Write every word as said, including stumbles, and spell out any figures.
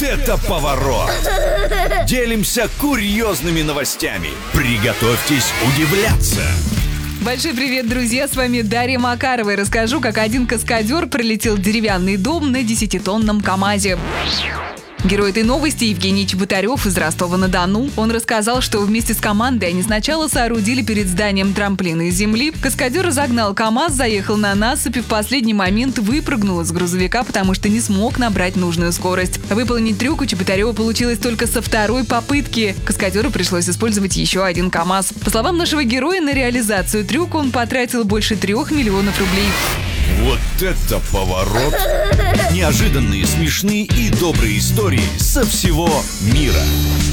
это поворот! Делимся курьезными новостями. Приготовьтесь удивляться. Большой привет, друзья! С вами Дарья Макарова. И расскажу, как один каскадер пролетел в деревянный дом на десятитонном КамАЗе. Герой этой новости Евгений Чеботарев из Ростова-на-Дону. Он рассказал, что вместе с командой они сначала соорудили перед зданием трамплины из земли. Каскадер разогнал КамАЗ, заехал на насыпь и в последний момент выпрыгнул из грузовика, потому что не смог набрать нужную скорость. Выполнить трюк у Чеботарева получилось только со второй попытки. Каскадеру пришлось использовать еще один КамАЗ. По словам нашего героя, на реализацию трюка он потратил больше трех миллионов рублей. Вот это поворот! Неожиданные, смешные и добрые истории со всего мира.